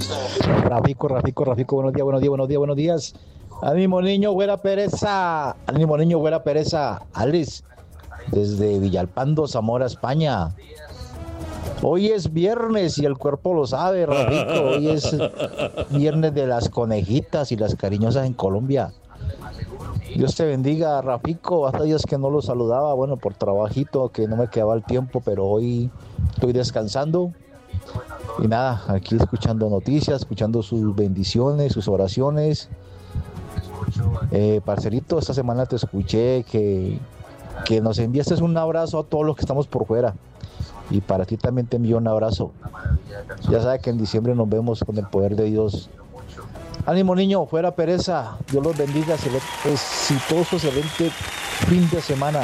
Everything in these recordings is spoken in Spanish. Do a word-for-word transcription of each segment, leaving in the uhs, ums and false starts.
Rafico, Rafico, Rafico, buenos días, buenos días, buenos días, buenos días. Ánimo niño, buena pereza. Ánimo niño, buena pereza. Alice, desde Villalpando, Zamora, España. Hoy es viernes y el cuerpo lo sabe, Rafico. Hoy es viernes de las conejitas y las cariñosas en Colombia. Dios te bendiga, Rafico. Hasta días que no lo saludaba, bueno, por trabajito, que no me quedaba el tiempo, pero hoy estoy descansando. Y nada, aquí escuchando noticias, escuchando sus bendiciones, sus oraciones. Eh, parcerito, esta semana te escuché que, que nos enviaste un abrazo a todos los que estamos por fuera. Y para ti también te envío un abrazo. Ya sabes que en diciembre nos vemos con el poder de Dios. Ánimo niño, fuera pereza. Dios los bendiga. Exitoso, excelente fin de semana.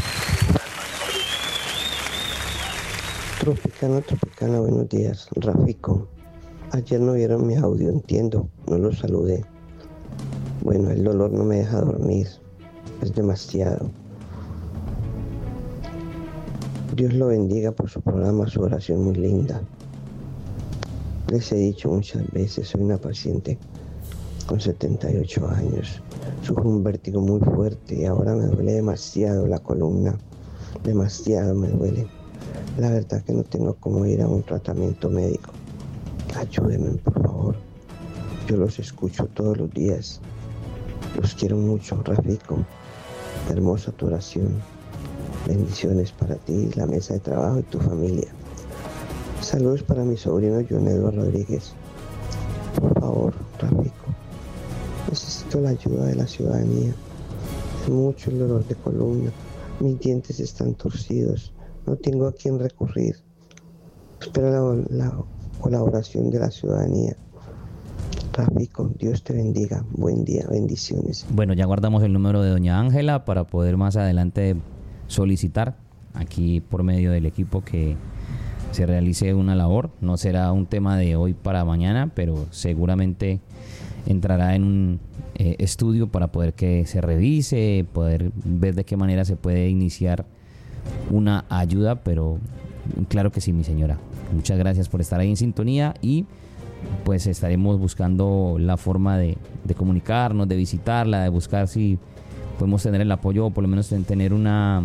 Tropicana, Tropicana, buenos días. Rafico, ayer no vieron mi audio, entiendo, no lo saludé. Bueno, el dolor no me deja dormir, es demasiado. Dios lo bendiga por su programa, su oración muy linda. Les he dicho muchas veces, soy una paciente con setenta y ocho años. Sufro un vértigo muy fuerte y ahora me duele demasiado la columna. Demasiado me duele. La verdad que no tengo cómo ir a un tratamiento médico. Ayúdenme, por favor. Yo los escucho todos los días. Los quiero mucho, Rafico. Hermosa tu oración. Bendiciones para ti, la mesa de trabajo y tu familia. Saludos para mi sobrino John Eduardo Rodríguez. Por favor, Rafico. Necesito la ayuda de la ciudadanía. Es mucho el dolor de columna. Mis dientes están torcidos. No tengo a quién recurrir. Espero la, la colaboración de la ciudadanía. Rafico, Dios te bendiga. Buen día, bendiciones. Bueno, ya guardamos el número de doña Ángela para poder más adelante solicitar aquí por medio del equipo que se realice una labor. No será un tema de hoy para mañana, pero seguramente entrará en un eh, estudio para poder que se revise, poder ver de qué manera se puede iniciar una ayuda, pero claro que sí, mi señora. Muchas gracias por estar ahí en sintonía y pues estaremos buscando la forma de, de comunicarnos, de visitarla, de buscar si podemos tener el apoyo o por lo menos tener una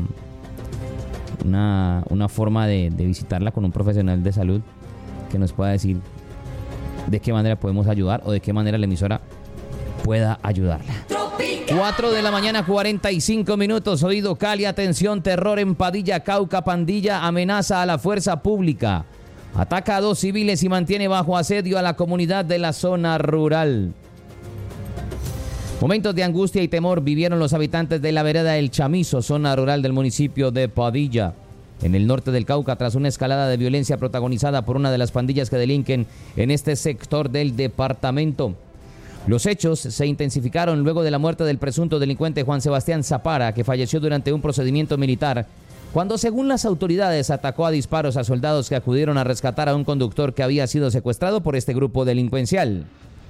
una, una forma de, de visitarla con un profesional de salud que nos pueda decir de qué manera podemos ayudar o de qué manera la emisora pueda ayudarla. cuatro de la mañana, cuarenta y cinco minutos. Oído Cali, atención, terror en Padilla, Cauca. Pandilla amenaza a la fuerza pública. Ataca a dos civiles y mantiene bajo asedio a la comunidad de la zona rural. Momentos de angustia y temor vivieron los habitantes de la vereda El Chamizo, zona rural del municipio de Padilla, en el norte del Cauca, tras una escalada de violencia protagonizada por una de las pandillas que delinquen en este sector del departamento. Los hechos se intensificaron luego de la muerte del presunto delincuente Juan Sebastián Zapara, que falleció durante un procedimiento militar, cuando, según las autoridades, atacó a disparos a soldados que acudieron a rescatar a un conductor que había sido secuestrado por este grupo delincuencial.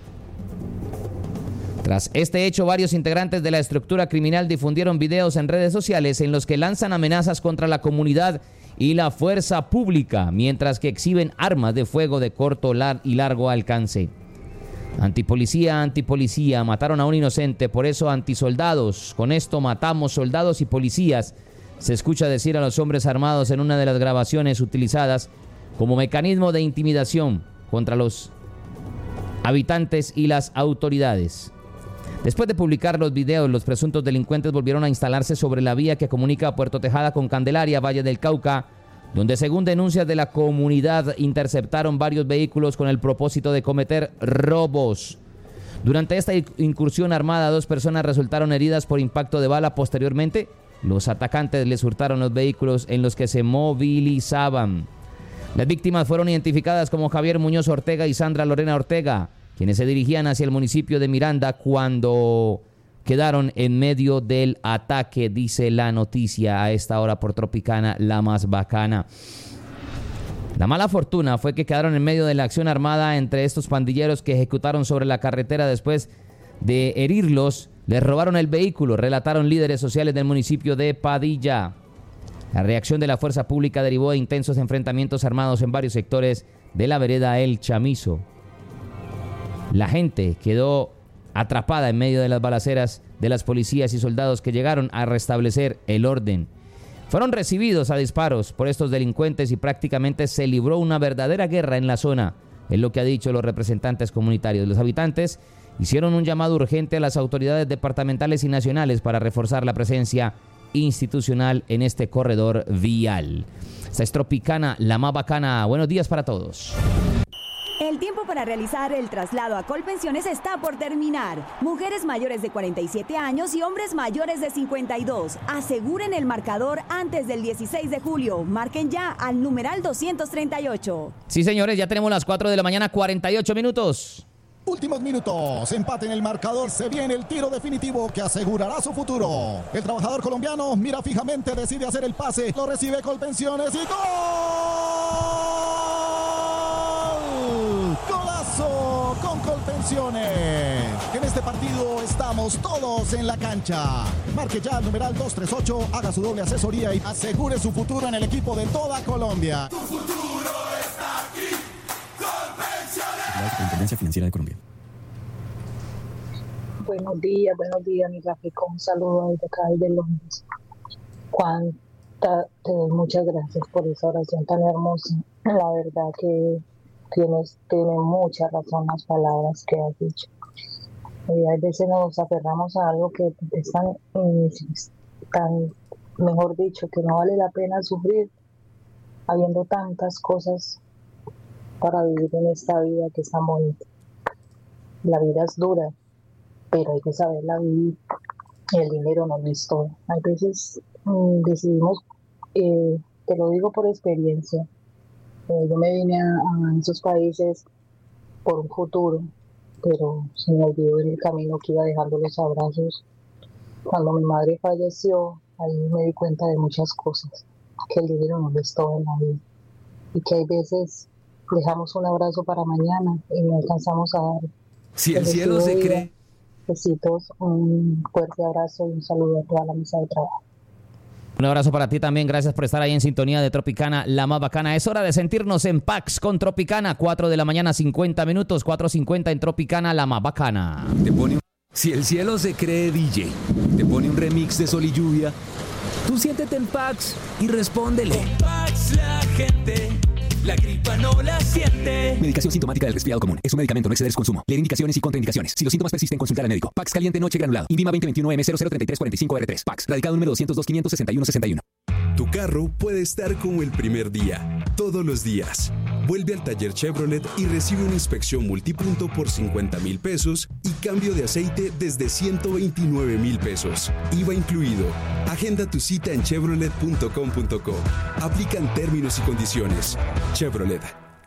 Tras este hecho, varios integrantes de la estructura criminal difundieron videos en redes sociales en los que lanzan amenazas contra la comunidad y la fuerza pública, mientras que exhiben armas de fuego de corto y largo alcance. Antipolicía, antipolicía, mataron a un inocente, por eso antisoldados. Con esto matamos soldados y policías, se escucha decir a los hombres armados en una de las grabaciones utilizadas como mecanismo de intimidación contra los habitantes y las autoridades. Después de publicar los videos, los presuntos delincuentes volvieron a instalarse sobre la vía que comunica a Puerto Tejada con Candelaria, Valle del Cauca, donde, según denuncias de la comunidad, interceptaron varios vehículos con el propósito de cometer robos. Durante esta incursión armada, dos personas resultaron heridas por impacto de bala. Posteriormente, los atacantes les hurtaron los vehículos en los que se movilizaban. Las víctimas fueron identificadas como Javier Muñoz Ortega y Sandra Lorena Ortega, quienes se dirigían hacia el municipio de Miranda cuando quedaron en medio del ataque, dice la noticia a esta hora por Tropicana, la más bacana. La mala fortuna fue que quedaron en medio de la acción armada entre estos pandilleros que ejecutaron sobre la carretera. Después de herirlos, les robaron el vehículo, relataron líderes sociales del municipio de Padilla. La reacción de la fuerza pública derivó de intensos enfrentamientos armados en varios sectores de la vereda El Chamizo. La gente quedó atrapada en medio de las balaceras de las policías y soldados que llegaron a restablecer el orden. Fueron recibidos a disparos por estos delincuentes y prácticamente se libró una verdadera guerra en la zona, es lo que han dicho los representantes comunitarios. Los habitantes hicieron un llamado urgente a las autoridades departamentales y nacionales para reforzar la presencia institucional en este corredor vial. Esta es Tropicana, la más bacana. Buenos días para todos. El tiempo para realizar el traslado a Colpensiones está por terminar. Mujeres mayores de cuarenta y siete años y hombres mayores de cincuenta y dos. Aseguren el marcador antes del dieciséis de julio. Marquen ya al numeral doscientos treinta y ocho. Sí, señores, ya tenemos las cuatro de la mañana, cuarenta y ocho minutos. Últimos minutos, empate en el marcador, se viene el tiro definitivo que asegurará su futuro. El trabajador colombiano mira fijamente, decide hacer el pase, lo recibe Colpensiones y ¡gol! ¡Golazo con Colpensiones! En este partido estamos todos en la cancha. Marque ya el numeral doscientos treinta y ocho, haga su doble asesoría y asegure su futuro en el equipo de toda Colombia. Tu futuro está aquí. La Superintendencia Financiera de Colombia. Buenos días, buenos días, mi gráfico. Un saludo desde acá, desde Londres. Cuánta, te doy muchas gracias por esa oración tan hermosa. La verdad que tienes, tienes mucha razón las palabras que has dicho. Eh, a veces nos aferramos a algo que es tan, tan, mejor dicho, que no vale la pena sufrir, habiendo tantas cosas para vivir en esta vida que es tan bonita. La vida es dura, pero hay que saberla vivir. El dinero no es todo. A veces mmm, decidimos, eh, te lo digo por experiencia, eh, yo me vine a, a esos países por un futuro, pero se me olvidó en el camino que iba dejando los abrazos. Cuando mi madre falleció, ahí me di cuenta de muchas cosas, que el dinero no es todo en la vida y que hay veces dejamos un abrazo para mañana y no alcanzamos a dar. Si el cielo se cree. Besitos, un fuerte abrazo y un saludo a toda la mesa de trabajo. Un abrazo para ti también, gracias por estar ahí en sintonía de Tropicana, la más bacana. Es hora de sentirnos en Pax con Tropicana, cuatro de la mañana, cincuenta minutos, cuatro cincuenta en Tropicana, la más bacana. Te pone un... Si el cielo se cree D J, te pone un remix de Sol y Lluvia, tú siéntete en Pax y respóndele. Con Pax la gente la gripa no la siente. Medicación sintomática del resfriado común. Es un medicamento, no exceder su consumo. Leer indicaciones y contraindicaciones. Si los síntomas persisten, consultar al médico. Pax caliente noche granulado. Invima veinte veintiuno M cero cero treinta y tres cuarenta y cinco R tres. Pax. Radicado número doscientos dos quinientos sesenta y uno sesenta y uno. Tu carro puede estar como el primer día, todos los días. Vuelve al taller Chevrolet y recibe una inspección multipunto por cincuenta mil pesos y cambio de aceite desde ciento veintinueve mil pesos. I V A incluido. Agenda tu cita en chevrolet punto com punto co. Aplican términos y condiciones. Chevrolet.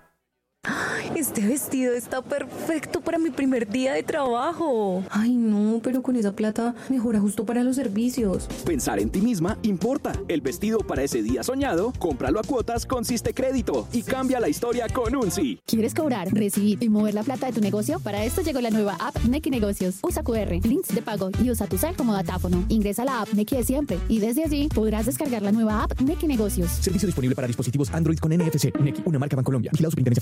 Este vestido está perfecto para mi primer día de trabajo. Ay, no, pero con esa plata mejora justo para los servicios. Pensar en ti misma importa. El vestido para ese día soñado, cómpralo a cuotas con Siste Crédito y cambia la historia con un sí. ¿Quieres cobrar, recibir y mover la plata de tu negocio? Para esto llegó la nueva app Nequi Negocios. Usa Q R, links de pago y usa tu cel como datáfono. Ingresa a la app Nequi de siempre y desde allí podrás descargar la nueva app Nequi Negocios. Servicio disponible para dispositivos Android con N F C. Nequi, una marca Bancolombia. Vigilado Superintendencia